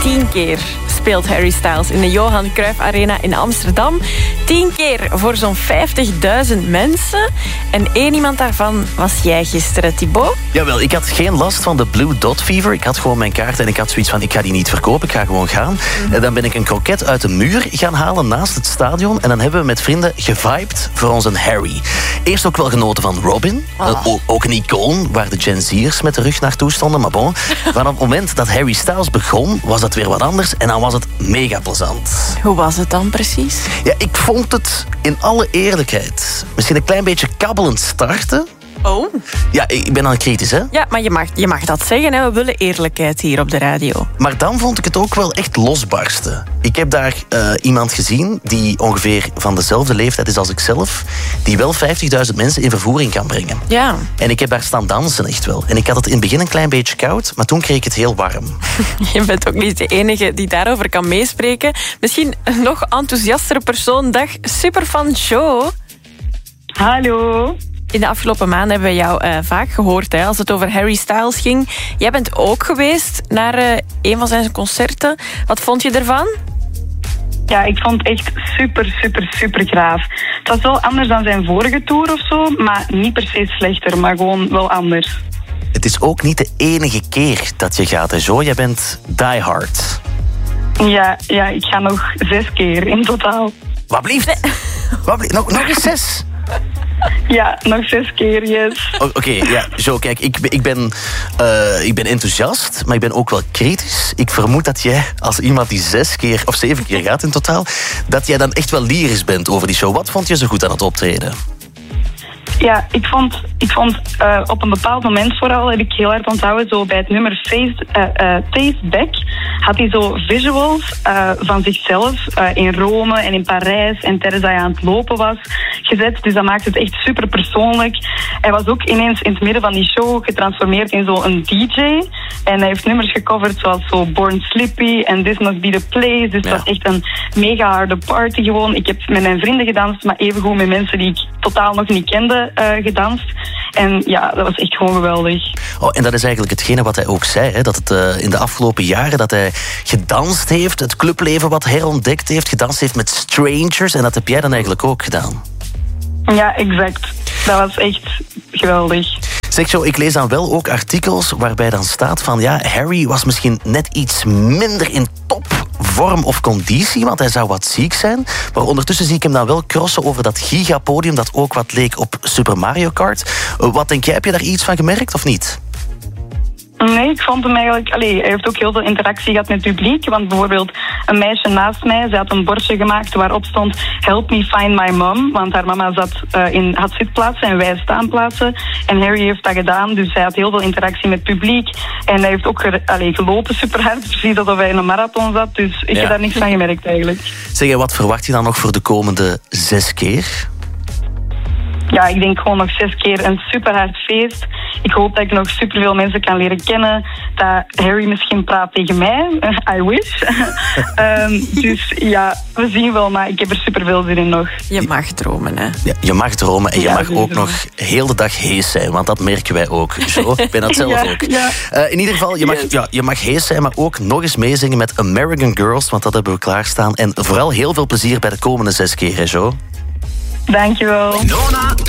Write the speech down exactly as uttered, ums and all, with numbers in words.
Tien keer speelt Harry Styles in de Johan Cruijff Arena in Amsterdam. Tien keer voor zo'n vijftigduizend mensen. En één iemand daarvan was jij gisteren, Thibaut. Jawel, ik had geen last van de Blue Dot Fever. Ik had gewoon mijn kaart en ik had zoiets van, ik ga die niet verkopen, ik ga gewoon gaan. Mm-hmm. En dan ben ik een kroket uit de muur gaan halen naast het stadion. En dan hebben we met vrienden gevibed voor onze Harry. Eerst ook wel genoten van Robin. Oh. Uh, ook, ook een icoon, waar de Gen Z'ers met de rug naartoe stonden. Maar bon, vanaf het moment dat Harry Styles begon, was dat weer wat anders. En dan was het mega plezant. Hoe was het dan precies? Ja, ik vond het in alle eerlijkheid misschien een klein beetje kabbelend starten. Oh. Ja, ik ben dan kritisch, hè? Ja, maar je mag, je mag dat zeggen, hè? We willen eerlijkheid hier op de radio. Maar dan vond ik het ook wel echt losbarsten. Ik heb daar uh, iemand gezien die ongeveer van dezelfde leeftijd is als ik zelf, die wel vijftigduizend mensen in vervoering kan brengen. Ja. En ik heb daar staan dansen, echt wel. En ik had het in het begin een klein beetje koud, maar toen kreeg ik het heel warm. Je bent ook niet de enige die daarover kan meespreken. Misschien een nog enthousiastere persoon. Dag, superfan Joe. Hallo. In de afgelopen maanden hebben we jou uh, vaak gehoord, hè, als het over Harry Styles ging. Jij bent ook geweest naar uh, een van zijn concerten. Wat vond je ervan? Ja, ik vond het echt super, super, super graaf. Het was wel anders dan zijn vorige tour of zo, maar niet per se slechter, maar gewoon wel anders. Het is ook niet de enige keer dat je gaat, hè, Jo? Jij bent diehard. Ja, ja, ik ga nog zes keer in totaal. Wat blieft? Wat blieft? Nog, nog eens zes? Ja, nog zes keer, yes. Oké, okay, ja, zo, kijk, ik, ik, ben, uh, ik ben enthousiast, maar ik ben ook wel kritisch. Ik vermoed dat jij, als iemand die zes keer of zeven keer gaat in totaal, dat jij dan echt wel lyrisch bent over die show. Wat vond je zo goed aan het optreden? Ja, ik vond, ik vond uh, op een bepaald moment vooral, heb ik heel hard onthouden, zo bij het nummer Face, uh, uh, Taste Back, had hij zo visuals uh, van zichzelf uh, in Rome en in Parijs en tijdens dat hij aan het lopen was gezet. Dus dat maakte het echt super persoonlijk. Hij was ook ineens in het midden van die show getransformeerd in zo'n D J. En hij heeft nummers gecoverd zoals zo Born Slippy en This Must Be The Place. Dus ja. dat was echt een mega harde party gewoon. Ik heb met mijn vrienden gedanst, maar evengoed met mensen die ik totaal nog niet kende uh, gedanst. En ja, dat was echt gewoon geweldig. Oh, en dat is eigenlijk hetgene wat hij ook zei, hè? Dat het uh, in de afgelopen jaren dat hij gedanst heeft, het clubleven wat herontdekt heeft, gedanst heeft met strangers. En dat heb jij dan eigenlijk ook gedaan. Ja, exact. Dat was echt geweldig. Zeg Jo, ik lees dan wel ook artikels waarbij dan staat van ja, Harry was misschien net iets minder in topvorm of conditie, want hij zou wat ziek zijn. Maar ondertussen zie ik hem dan wel crossen over dat gigapodium dat ook wat leek op Super Mario Kart. Wat denk jij, heb je daar iets van gemerkt of niet? Nee, ik vond hem eigenlijk... Allee, hij heeft ook heel veel interactie gehad met het publiek. Want bijvoorbeeld een meisje naast mij, ze had een bordje gemaakt waarop stond Help me find my mom. Want haar mama zat, uh, in, had zitplaatsen en wij staanplaatsen. En Harry heeft dat gedaan, dus hij had heel veel interactie met het publiek. En hij heeft ook ge, allee, gelopen super hard, precies alsof hij in een marathon zat. Dus ik ja. heb daar niks van gemerkt eigenlijk. Zeg, wat verwacht je dan nog voor de komende zes keer? Ja, ik denk gewoon nog zes keer een super hard feest. Ik hoop dat ik nog superveel mensen kan leren kennen. Dat Harry misschien praat tegen mij. I wish. um, dus ja, we zien wel, maar ik heb er superveel zin in nog. Je mag dromen, hè? Ja, je mag dromen en je ja, mag ook nog heel de dag hees zijn. Want dat merken wij ook. Zo, ik ben dat zelf ja, ook. Ja. Uh, in ieder geval, je mag, ja, je mag hees zijn, maar ook nog eens meezingen met American Girls. Want dat hebben we klaarstaan. En vooral heel veel plezier bij de komende zes keer, hè, Jo? Dankjewel. Nona.